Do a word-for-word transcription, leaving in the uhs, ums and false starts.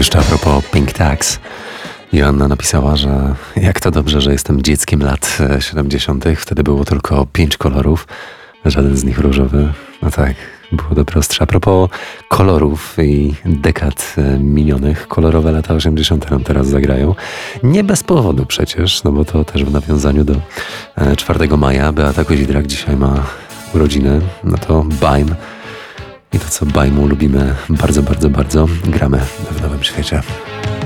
jeszcze a propos Pink Tax. Joanna napisała, że jak to dobrze, że jestem dzieckiem lat siedemdziesiątych. Wtedy było tylko pięć kolorów, żaden z nich różowy. No tak, było dobre ostrze. A propos kolorów i dekad minionych, kolorowe lata osiemdziesiąte nam teraz zagrają. Nie bez powodu przecież, no bo to też w nawiązaniu do czwartego maja. Beata Kozidrak dzisiaj ma urodziny. No to Bajm. I to, co Bajmu lubimy bardzo, bardzo, bardzo, gramy w Nowym Świecie.